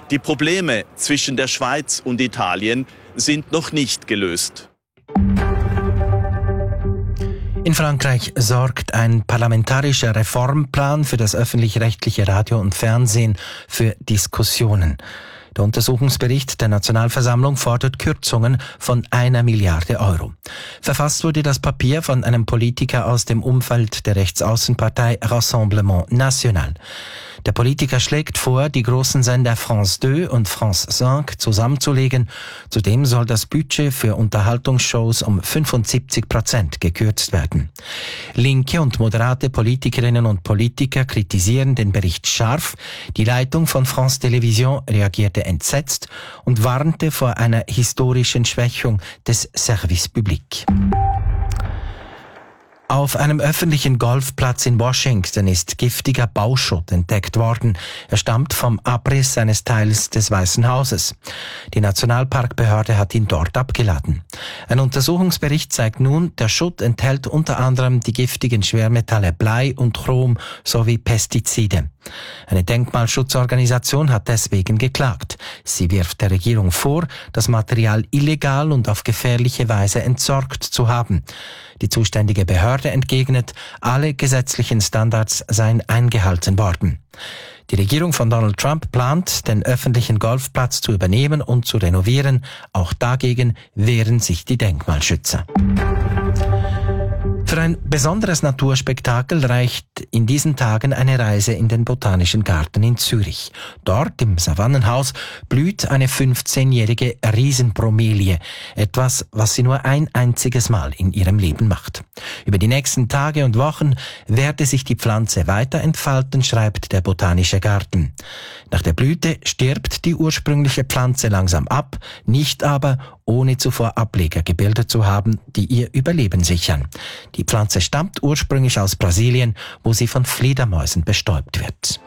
Die Probleme zwischen der Schweiz und Italien sind noch nicht gelöst. In Frankreich sorgt ein parlamentarischer Reformplan für das öffentlich-rechtliche Radio und Fernsehen für Diskussionen. Der Untersuchungsbericht der Nationalversammlung fordert Kürzungen von 1 Milliarde Euro. Verfasst wurde das Papier von einem Politiker aus dem Umfeld der Rechtsaußenpartei Rassemblement National. Der Politiker schlägt vor, die großen Sender France 2 und France 5 zusammenzulegen. Zudem soll das Budget für Unterhaltungsshows um 75% gekürzt werden. Linke und moderate Politikerinnen und Politiker kritisieren den Bericht scharf. Die Leitung von France Télévisions reagierte entsetzt und warnte vor einer historischen Schwächung des Service Public. Auf einem öffentlichen Golfplatz in Washington ist giftiger Bauschutt entdeckt worden. Er stammt vom Abriss eines Teils des Weißen Hauses. Die Nationalparkbehörde hat ihn dort abgeladen. Ein Untersuchungsbericht zeigt nun, der Schutt enthält unter anderem die giftigen Schwermetalle Blei und Chrom sowie Pestizide. Eine Denkmalschutzorganisation hat deswegen geklagt. Sie wirft der Regierung vor, das Material illegal und auf gefährliche Weise entsorgt zu haben. Die zuständige Behörde entgegnet, alle gesetzlichen Standards seien eingehalten worden. Die Regierung von Donald Trump plant, den öffentlichen Golfplatz zu übernehmen und zu renovieren. Auch dagegen wehren sich die Denkmalschützer. Für ein besonderes Naturspektakel reicht in diesen Tagen eine Reise in den Botanischen Garten in Zürich. Dort im Savannenhaus blüht eine 15-jährige Riesenbromelie, etwas, was sie nur ein einziges Mal in ihrem Leben macht. Über die nächsten Tage und Wochen werde sich die Pflanze weiter entfalten, schreibt der Botanische Garten. Nach der Blüte stirbt die ursprüngliche Pflanze langsam ab, nicht aber ohne zuvor Ableger gebildet zu haben, die ihr Überleben sichern. Die Pflanze stammt ursprünglich aus Brasilien, wo sie von Fledermäusen bestäubt wird.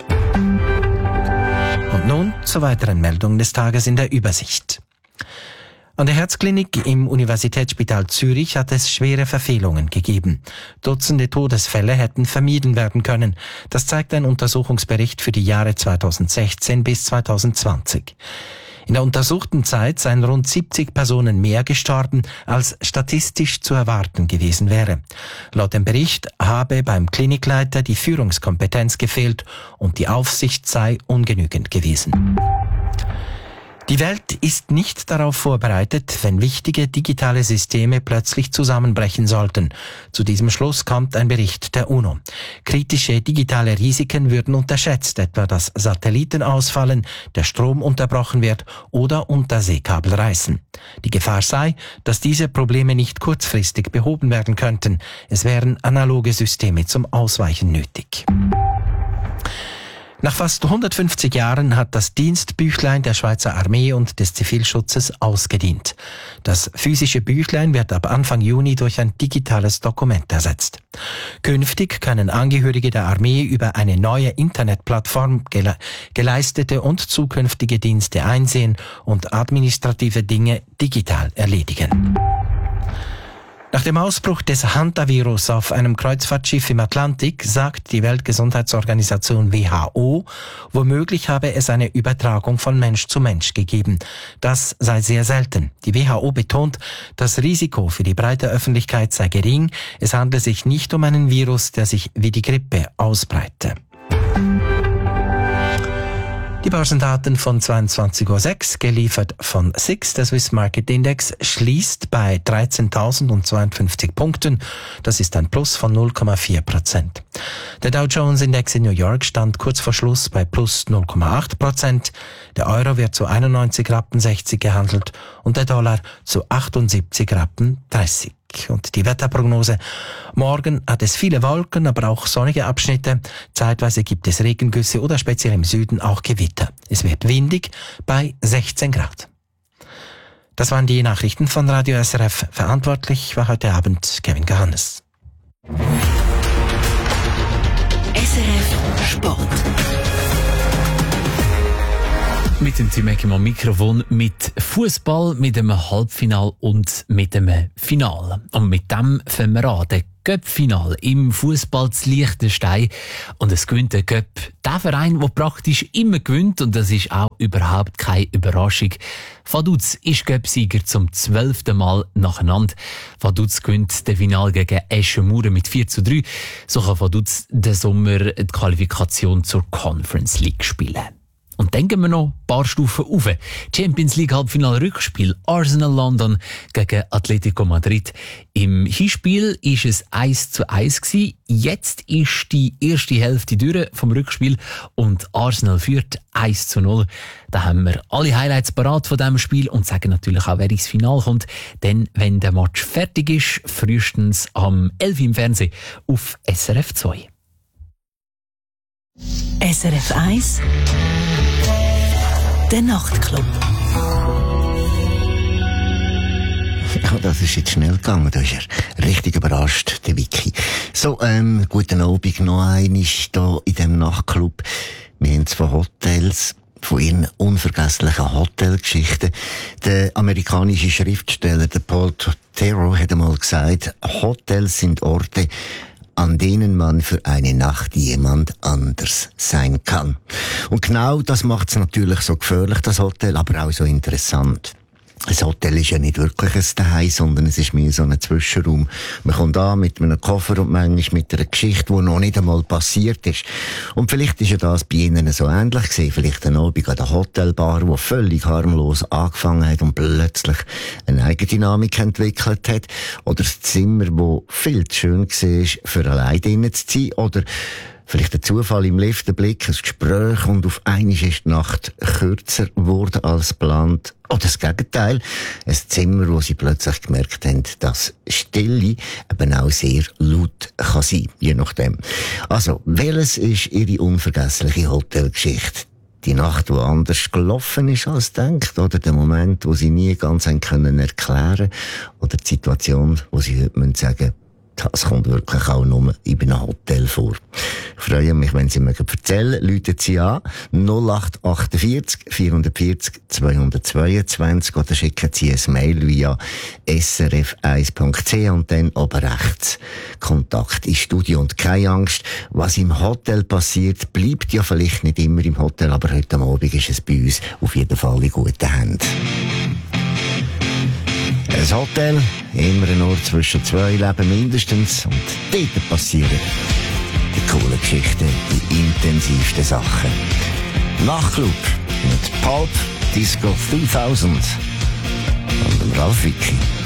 Und nun zur weiteren Meldung des Tages in der Übersicht. An der Herzklinik im Universitätsspital Zürich hat es schwere Verfehlungen gegeben. Dutzende Todesfälle hätten vermieden werden können. Das zeigt ein Untersuchungsbericht für die Jahre 2016 bis 2020. In der untersuchten Zeit seien rund 70 Personen mehr gestorben, als statistisch zu erwarten gewesen wäre. Laut dem Bericht habe beim Klinikleiter die Führungskompetenz gefehlt und die Aufsicht sei ungenügend gewesen. Die Welt ist nicht darauf vorbereitet, wenn wichtige digitale Systeme plötzlich zusammenbrechen sollten. Zu diesem Schluss kommt ein Bericht der UNO. Kritische digitale Risiken würden unterschätzt, etwa dass Satelliten ausfallen, der Strom unterbrochen wird oder Unterseekabel reißen. Die Gefahr sei, dass diese Probleme nicht kurzfristig behoben werden könnten. Es wären analoge Systeme zum Ausweichen nötig. Nach fast 150 Jahren hat das Dienstbüchlein der Schweizer Armee und des Zivilschutzes ausgedient. Das physische Büchlein wird ab Anfang Juni durch ein digitales Dokument ersetzt. Künftig können Angehörige der Armee über eine neue Internetplattform geleistete und zukünftige Dienste einsehen und administrative Dinge digital erledigen. Nach dem Ausbruch des Hantavirus auf einem Kreuzfahrtschiff im Atlantik sagt die Weltgesundheitsorganisation WHO, womöglich habe es eine Übertragung von Mensch zu Mensch gegeben. Das sei sehr selten. Die WHO betont, das Risiko für die breite Öffentlichkeit sei gering. Es handle sich nicht um einen Virus, der sich wie die Grippe ausbreite. Die Börsendaten von 22.06 Uhr, geliefert von SIX. Der Swiss Market Index schließt bei 13.052 Punkten. Das ist ein Plus von 0,4%. Der Dow Jones Index in New York stand kurz vor Schluss bei plus 0,8%. Der Euro wird zu 91,60 Rappen gehandelt und der Dollar zu 78,30 Rappen. Und die Wetterprognose. Morgen hat es viele Wolken, aber auch sonnige Abschnitte. Zeitweise gibt es Regengüsse oder speziell im Süden auch Gewitter. Es wird windig bei 16 Grad. Das waren die Nachrichten von Radio SRF. Verantwortlich war heute Abend Kevin Gahannes. SRF Sport. Mit dem Tim Eckermann am Mikrofon, mit Fußball, mit einem Halbfinal und mit einem Final. Und mit dem fangen wir an. Der Cup-Final im Fußball zu Liechtenstein. Und es gewinnt der Cup. Der Verein, der praktisch immer gewinnt, und das ist auch überhaupt keine Überraschung. Vaduz ist Cup-Sieger zum 12. Mal nacheinander. Vaduz gewinnt das Final gegen Eschenmoura mit 4:3. So kann Vaduz den Sommer die Qualifikation zur Conference League spielen. Und dann gehen wir noch ein paar Stufen rauf. Champions League Halbfinal-Rückspiel Arsenal London gegen Atletico Madrid. Im Hinspiel war es 1:1 gewesen. Jetzt ist die erste Hälfte durch vom Rückspiel und Arsenal führt 1:0. Da haben wir alle Highlights parat von diesem Spiel und sagen natürlich auch, wer ins Finale kommt. Denn wenn der Match fertig ist, frühestens am 11 Uhr im Fernsehen auf SRF 2. SRF 1 Der Nachtclub. Ja, das ist jetzt schnell gegangen. Da ist er richtig überrascht, der Vicky. So, guten Abend noch einmal hier in diesem Nachtclub. Wir haben von Hotels, von ihren unvergesslichen Hotelgeschichten. Der amerikanische Schriftsteller, der Paul Theroux, hat einmal gesagt, Hotels sind Orte, an denen man für eine Nacht jemand anders sein kann. Und genau das macht es natürlich so gefährlich, das Hotel, aber auch so interessant. Ein Hotel ist ja nicht wirklich ein Zuhause, sondern es ist mehr so ein Zwischenraum. Man kommt an mit einem Koffer und manchmal mit einer Geschichte, die noch nicht einmal passiert ist. Und vielleicht ist ja das bei Ihnen so ähnlich gewesen. Vielleicht ein Abend an der Hotelbar, die völlig harmlos angefangen hat und plötzlich eine Eigendynamik entwickelt hat. Oder das Zimmer, das viel zu schön war, für allein drinnen zu sein. Oder vielleicht ein Zufall im Lift, ein Blick, ein Gespräch und auf einmal ist die Nacht kürzer geworden als geplant. Oder das Gegenteil, ein Zimmer, wo sie plötzlich gemerkt haben, dass Stille eben auch sehr laut kann sein, je nachdem. Also, welches ist Ihre unvergessliche Hotelgeschichte? Die Nacht, die anders gelaufen ist als gedacht, oder der Moment, wo Sie nie ganz erklären können, oder die Situation, wo Sie heute sagen müssen, das kommt wirklich auch nur in einem Hotel vor. Ich freue mich, wenn Sie mir erzählen. Rufen Sie an 0848 440 222 oder schicken Sie ein Mail via srf1.ch und dann oben rechts Kontakt ins Studio. Und keine Angst, was im Hotel passiert, bleibt ja vielleicht nicht immer im Hotel, aber heute Abend ist es bei uns auf jeden Fall in guten Händen. Ein Hotel, immer ein Ort zwischen zwei Leben mindestens. Und dort passieren die coolen Geschichten, die intensivsten Sachen. Nachtclub mit Pulp Disco 3000 und dem Ralf Vicky.